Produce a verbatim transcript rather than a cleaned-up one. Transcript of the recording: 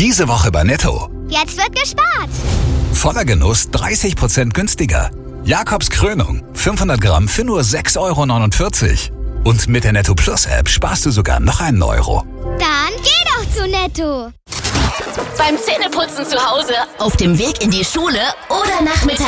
Diese Woche bei Netto. Jetzt wird gespart. Voller Genuss dreißig Prozent günstiger. Jakobs Krönung, fünfhundert Gramm für nur sechs Euro neunundvierzig. Und mit der Netto Plus App sparst du sogar noch einen Euro. Dann geh doch zu Netto. Beim Zähneputzen zu Hause, auf dem Weg in die Schule oder nachmittags